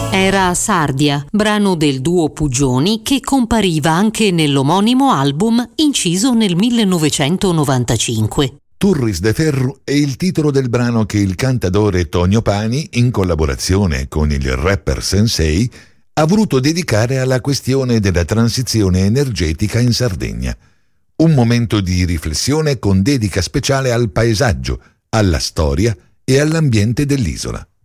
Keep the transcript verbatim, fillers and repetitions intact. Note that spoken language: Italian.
Era Sardia, brano del duo Pugioni che compariva anche nell'omonimo album inciso nel millenovecentonovantacinque. Turris de Ferru è il titolo del brano che il cantautore Tonio Pani, in collaborazione con il rapper Sensei, ha voluto dedicare alla questione della transizione energetica in Sardegna. Un momento di riflessione con dedica speciale al paesaggio, alla storia e all'ambiente dell'isola.